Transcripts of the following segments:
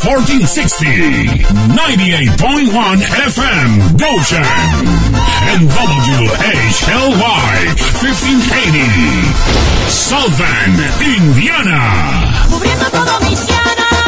1460, 98.1 FM, Goshen, and WHLY 1580, South Bend, Indiana. Cubriendo todo Michiana.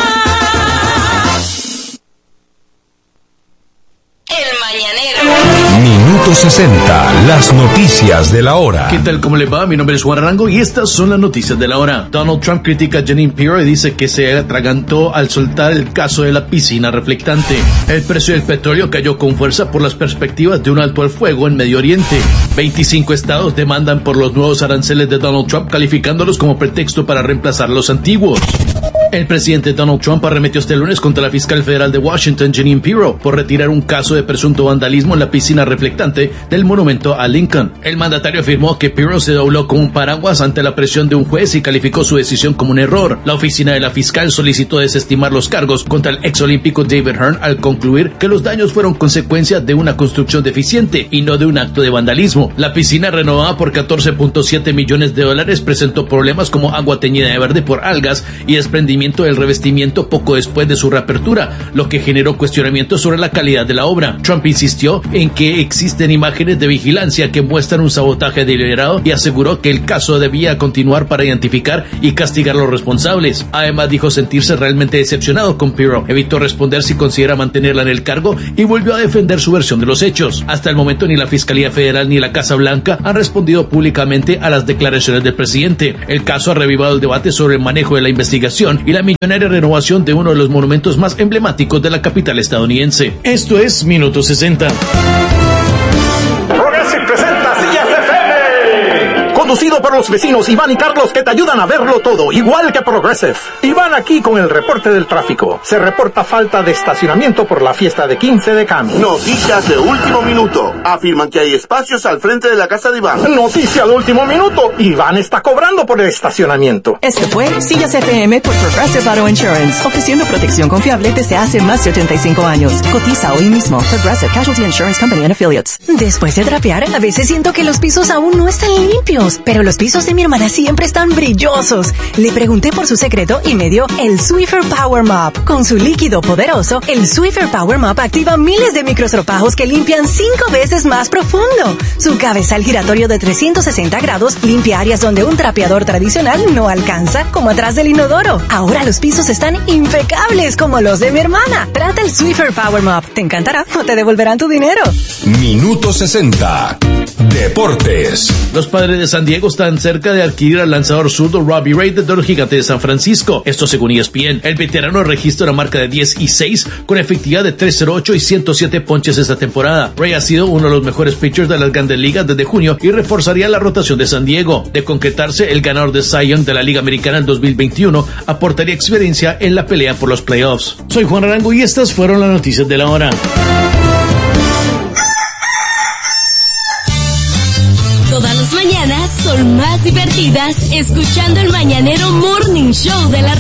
El Mañanero. Minuto 60, las noticias de la hora. ¿Qué tal? ¿Cómo le va? Mi nombre es Juan Arango y estas son las noticias de la hora. Donald Trump critica a Jeanine Pirro y dice que se atragantó al soltar el caso de la piscina reflectante. El precio del petróleo cayó con fuerza por las perspectivas de un alto al fuego en Medio Oriente. 25 estados demandan por los nuevos aranceles de Donald Trump, calificándolos como pretexto para reemplazar los antiguos. El presidente Donald Trump arremetió este lunes contra la fiscal federal de Washington, Jeanine Pirro, por retirar un caso de presunto vandalismo en la piscina reflectante del monumento a Lincoln. El mandatario afirmó que Pirro se dobló como un paraguas ante la presión de un juez y calificó su decisión como un error. La oficina de la fiscal solicitó desestimar los cargos contra el exolímpico David Hearn al concluir que los daños fueron consecuencia de una construcción deficiente y no de un acto de vandalismo. La piscina, renovada por $14.7 millones, presentó problemas como agua teñida de verde por algas y desprendimiento del revestimiento poco después de su reapertura, lo que generó cuestionamientos sobre la calidad de la obra. Trump insistió en que existen imágenes de vigilancia que muestran un sabotaje deliberado y aseguró que el caso debía continuar para identificar y castigar a los responsables. Además, dijo sentirse realmente decepcionado con Pirro, evitó responder si considera mantenerla en el cargo y volvió a defender su versión de los hechos. Hasta el momento ni la Fiscalía Federal ni la Casa Blanca han respondido públicamente a las declaraciones del presidente. El caso ha revivado el debate sobre el manejo de la investigación y la millonaria renovación de uno de los monumentos más emblemáticos de la capital estadounidense. Esto es Minuto 60. Progressive presenta Sillas FM. Conducido por los vecinos Iván y Carlos, que te ayudan a verlo todo, igual que Progressive. Iván aquí con el reporte del tráfico. Se reporta falta de estacionamiento por la fiesta de 15 de Cami. Noticias de último minuto. Afirman que hay espacios al frente de la casa de Iván. Noticia de último minuto. Iván está cobrando por el estacionamiento. Este fue Sillas FM por Progressive Auto Insurance, ofreciendo protección confiable desde hace más de 85 años. Cotiza hoy mismo. Progressive Casualty Insurance Company and Affiliates. Después de trapear, a veces siento que los pisos aún no están limpios, pero los pisos de mi hermana siempre están brillosos. Le pregunté por su secreto y me dio el Swiffer Power Mop. Con su líquido poderoso, el Swiffer Power Mop activa miles de microstropajos que limpian 5 veces más profundo. Su cabezal giratorio de 360 grados limpia áreas donde un trapeador tradicional no alcanza, como atrás del inodoro. Ahora los pisos están impecables como los de mi hermana. Trata el Swiffer Power Mop. Te encantará o te devolverán tu dinero. Minuto 60, Deportes. Los Padres de San Diego están cerca de adquirir al lanzador zurdo Robbie Ray de los Gigantes de San Francisco. Esto según ESPN. El veterano registra una marca de 10-6 con efectividad de 3.08 y 107 ponches esta temporada. Ray ha sido uno de los mejores pitchers de las Grandes Ligas desde junio y reforzaría la rotación de San Diego. De concretarse, el ganador de Cy Young de la Liga Americana en 2021 aportaría experiencia en la pelea por los playoffs. Soy Juan Arango y estas fueron las noticias de la hora. Todas las mañanas son más divertidas escuchando el Mañanero Morning Show de la radio.